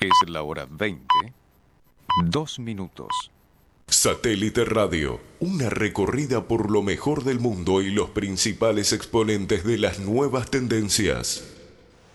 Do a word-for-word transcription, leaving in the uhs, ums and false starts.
Es la hora veinte, dos minutos. Satélite Radio, una recorrida por lo mejor del mundo y los principales exponentes de las nuevas tendencias.